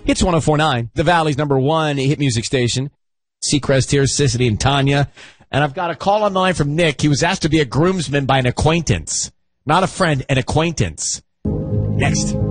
Hits 104.9, the Valley's #1 hit music station. Seacrest here, Sissity and Tanya. And I've got a call on the line from Nick. He was asked to be a groomsman by an acquaintance. Not a friend, an acquaintance. Next.